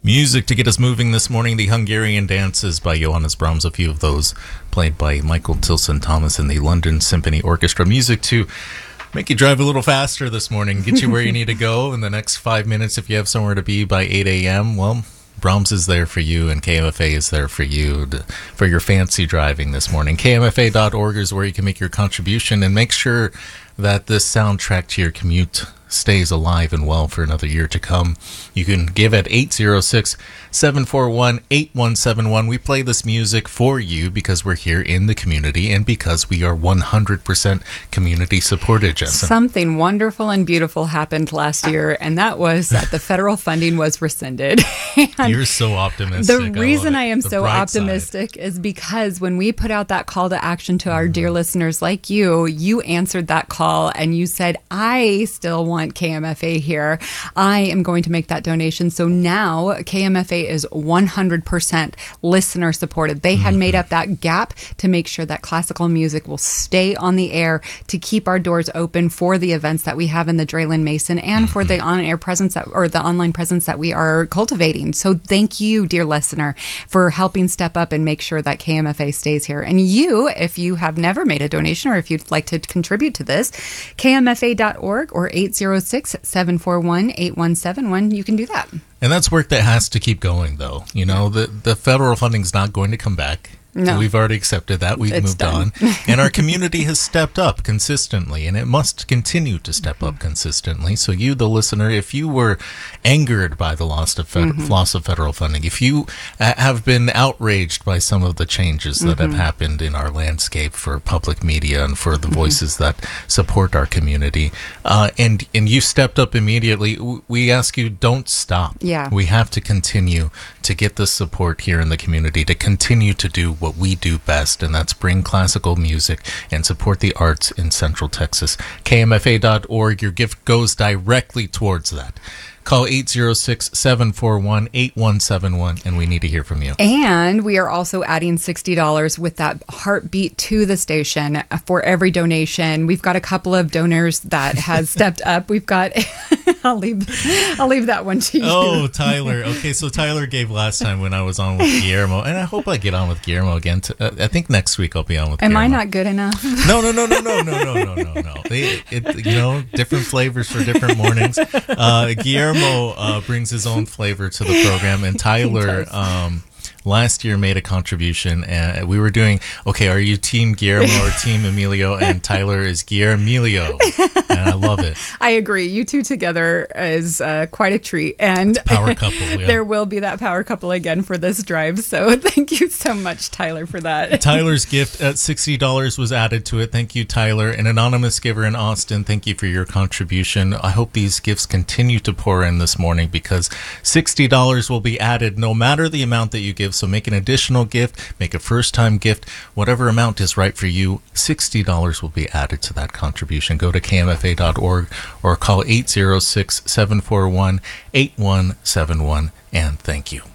Music to get us moving this morning, the Hungarian Dances by Johannes Brahms, a few of those played by Michael Tilson Thomas and the London Symphony Orchestra. Music to make you drive a little faster this morning, get you where you need to go in the next 5 minutes if you have somewhere to be by 8 a.m. Well, Brahms is there for you, and KMFA is there for you for your fancy driving this morning. KMFA.org is where you can make your contribution and make sure that this soundtrack to your commute stays alive and well for another year to come. You can give at 806-741-8171. We play this music for you because we're here in the community and because we are 100% community supported, Jensen. Something wonderful and beautiful happened last year, and that was that the federal funding was rescinded. You're so optimistic. The reason I am so optimistic is because when we put out that call to action to our dear listeners like you answered that call and you said, I still want KMFA here. I am going to make that donation. So now KMFA is 100% listener supported. They had made up that gap to make sure that classical music will stay on the air, to keep our doors open for the events that we have in the Draylen Mason and for the on-air presence or the online presence that we are cultivating. So thank you, dear listener, for helping step up and make sure that KMFA stays here. And you, if you have never made a donation or if you'd like to contribute to this, KMFA.org or 806-741-8171, you can do that. And that's work that has to keep going, though. You know, the federal funding's not going to come back. No. We've already accepted that. We've moved on. And our community has stepped up consistently, and it must continue to step up consistently. So you, the listener, if you were angered by the loss of federal funding, if you have been outraged by some of the changes that have happened in our landscape for public media and for the voices that support our community, and you stepped up immediately, we ask you, don't stop. Yeah. We have to continue to get the support here in the community, to continue to do what we do best, and that's bring classical music and support the arts in Central Texas. KMFA.org, your gift goes directly towards that. Call 806-741-8171, and we need to hear from you. And we are also adding $60 with that heartbeat to the station for every donation. We've got a couple of donors that has stepped up. We've got, I'll leave that one to you. Oh, Tyler. Okay, so Tyler gave last time when I was on with Guillermo, and I hope I get on with Guillermo again. I think next week I'll be on with Guillermo. Am I not good enough? No. Different flavors for different mornings. Guillermo brings his own flavor to the program, and Tyler last year made a contribution, and we were doing, okay, are you Team Guillermo or Team Emilio? And Tyler is Guillermilio, and I love it. I agree. You two together is quite a treat, and power couple. Yeah. There will be that power couple again for this drive. So thank you so much, Tyler, for that. Tyler's gift at $60 was added to it. Thank you, Tyler. An anonymous giver in Austin, thank you for your contribution. I hope these gifts continue to pour in this morning, because $60 will be added no matter the amount that you give. So make an additional gift, make a first-time gift, whatever amount is right for you, $60 will be added to that contribution. Go to KMFA.org or call 806-741-8171, and thank you.